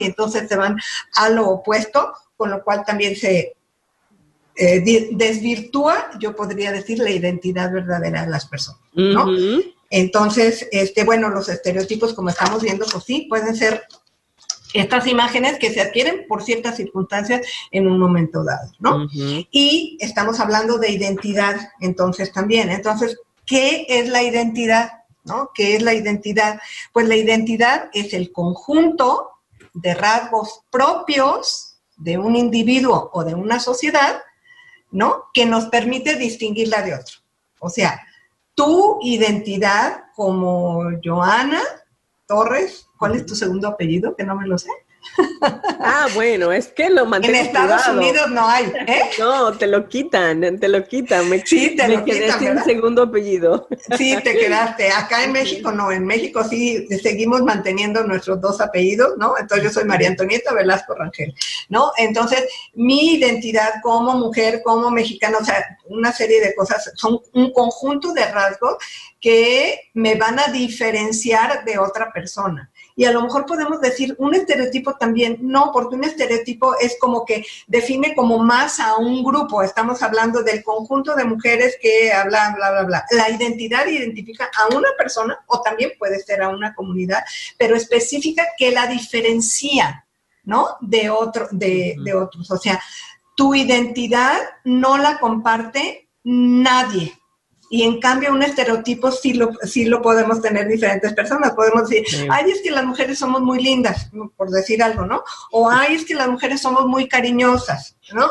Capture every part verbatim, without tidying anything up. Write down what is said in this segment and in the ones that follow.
y entonces se van a lo opuesto, con lo cual también se eh, desvirtúa, yo podría decir, la identidad verdadera de las personas, ¿no? Uh-huh. Entonces, este, bueno, los estereotipos, como estamos viendo, pues sí, pueden ser estas imágenes que se adquieren por ciertas circunstancias en un momento dado, ¿no? Uh-huh. Y estamos hablando de identidad, entonces, también. Entonces, ¿qué es la identidad? ¿No? ¿Qué es la identidad? Pues la identidad es el conjunto de rasgos propios de un individuo o de una sociedad, ¿no? Que nos permite distinguirla de otro. O sea, tu identidad como Joana Torres, ¿cuál es tu segundo apellido? Que no me lo sé. Ah, bueno, es que lo mantengo en Estados privado. Unidos no hay, ¿eh? No, te lo quitan, te lo quitan. Me, sí, te me lo quedé quitan, sin ¿verdad? segundo apellido. Sí, te quedaste. Acá en México no, en México sí seguimos manteniendo nuestros dos apellidos, ¿no? Entonces yo soy María Antonieta Velasco Rangel, ¿no? Entonces mi identidad como mujer, como mexicana, o sea, una serie de cosas, son un conjunto de rasgos que me van a diferenciar de otra persona. Y a lo mejor podemos decir un estereotipo también, no, porque un estereotipo es como que define como más a un grupo. Estamos hablando del conjunto de mujeres que hablan, bla, bla, bla. La identidad identifica a una persona o también puede ser a una comunidad, pero específica que la diferencia, ¿no? De, otro, de, de otros. O sea, tu identidad no la comparte nadie. Y en cambio un estereotipo sí lo, sí lo podemos tener diferentes personas. Podemos decir, sí. Ay, es que las mujeres somos muy lindas, por decir algo, ¿no? O ay, es que las mujeres somos muy cariñosas, ¿no?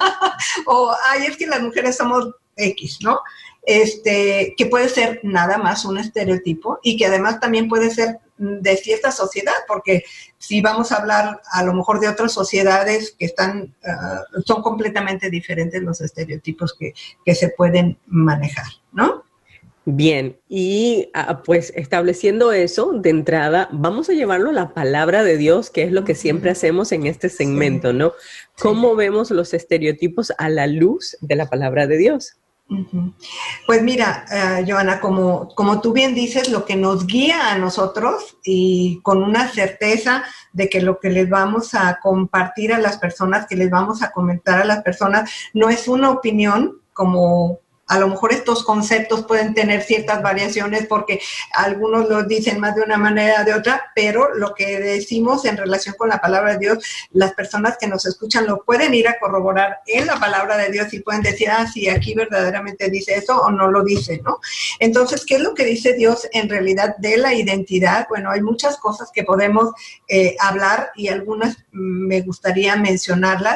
O ay, es que las mujeres somos X, ¿no? Este, que puede ser nada más un estereotipo y que además también puede ser de cierta sociedad, porque si vamos a hablar a lo mejor de otras sociedades que están, uh, son completamente diferentes los estereotipos que, que se pueden manejar, ¿no? Bien, y uh, pues estableciendo eso de entrada, vamos a llevarlo a la palabra de Dios, que es lo que siempre hacemos en este segmento, sí. ¿no? ¿Cómo sí. vemos los estereotipos a la luz de la palabra de Dios? Uh-huh. Pues mira, uh, Joana, como, como tú bien dices, lo que nos guía a nosotros y con una certeza de que lo que les vamos a compartir a las personas, que les vamos a comentar a las personas, no es una opinión como... A lo mejor estos conceptos pueden tener ciertas variaciones porque algunos los dicen más de una manera o de otra, pero lo que decimos en relación con la palabra de Dios, las personas que nos escuchan lo pueden ir a corroborar en la palabra de Dios y pueden decir, ah, sí, aquí verdaderamente dice eso o no lo dice, ¿no? Entonces, ¿qué es lo que dice Dios en realidad de la identidad? Bueno, hay muchas cosas que podemos eh, hablar y algunas me gustaría mencionarlas.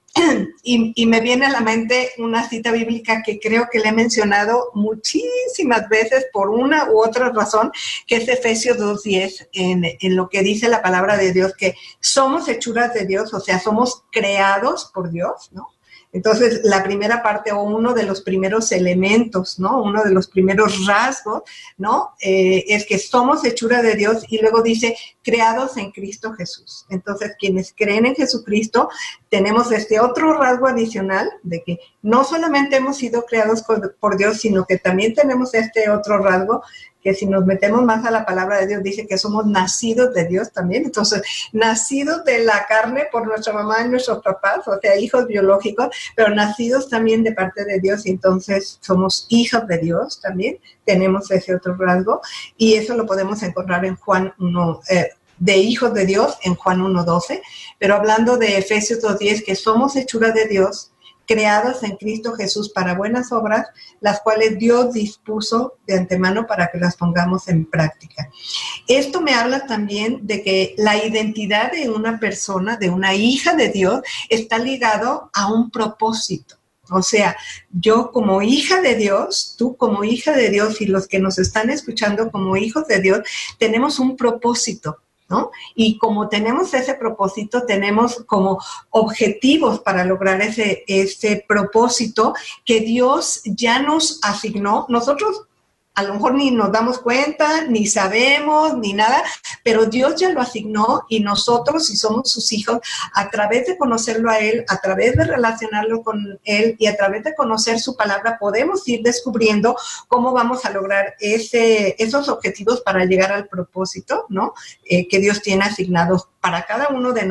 Y, y me viene a la mente una cita bíblica que creo que le he mencionado muchísimas veces por una u otra razón, que es Efesios dos diez, en, en lo que dice la palabra de Dios, que somos hechuras de Dios, o sea, somos creados por Dios, ¿no? Entonces, la primera parte o uno de los primeros elementos, ¿no? Uno de los primeros rasgos, ¿no? Eh, es que somos hechura de Dios y luego dice, creados en Cristo Jesús. Entonces, quienes creen en Jesucristo, tenemos este otro rasgo adicional de que no solamente hemos sido creados por Dios, sino que también tenemos este otro rasgo que si nos metemos más a la palabra de Dios, dice que somos nacidos de Dios también. Entonces, nacidos de la carne por nuestra mamá y nuestros papás, o sea, hijos biológicos, pero nacidos también de parte de Dios, y entonces somos hijos de Dios también. Tenemos ese otro rasgo, y eso lo podemos encontrar en Juan uno, eh, de hijos de Dios, en Juan uno doce, pero hablando de Efesios dos diez, que somos hechura de Dios, creados en Cristo Jesús para buenas obras, las cuales Dios dispuso de antemano para que las pongamos en práctica. Esto me habla también de que la identidad de una persona, de una hija de Dios, está ligado a un propósito. O sea, yo como hija de Dios, tú como hija de Dios y los que nos están escuchando como hijos de Dios, tenemos un propósito, ¿no? Y como tenemos ese propósito, tenemos como objetivos para lograr ese, ese propósito que Dios ya nos asignó. Nosotros a lo mejor ni nos damos cuenta, ni sabemos, ni nada, pero Dios ya lo asignó y nosotros, si somos sus hijos, a través de conocerlo a Él, a través de relacionarlo con Él y a través de conocer su palabra, podemos ir descubriendo cómo vamos a lograr ese, esos objetivos para llegar al propósito, ¿no? Eh, que Dios tiene asignados para cada uno de nosotros.